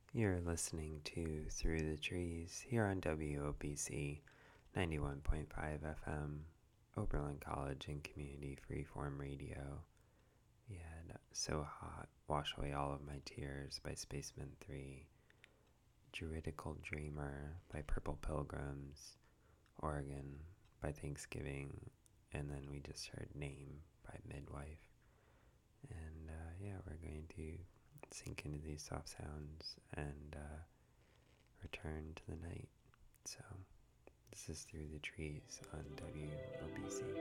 You're listening to Through the Trees here on WOBC 91.5 FM, Oberlin College and Community Freeform Radio. Yeah, So Hot, Wash Away All of My Tears by Spaceman 3, Druidical Dreamer by Purple Pilgrims, Oregon by Thanksgiving, and then we just heard Name by Midwife. And we're going to sink into these soft sounds and return to the night. So this is Through the Trees on WOBC.